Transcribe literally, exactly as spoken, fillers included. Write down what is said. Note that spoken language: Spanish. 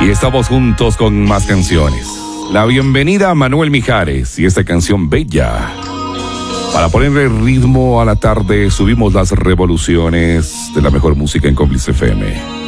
Y estamos juntos con más canciones. La bienvenida a Manuel Mijares y esta canción bella. Para ponerle ritmo a la tarde, subimos las revoluciones de la mejor música en Cómplice F M.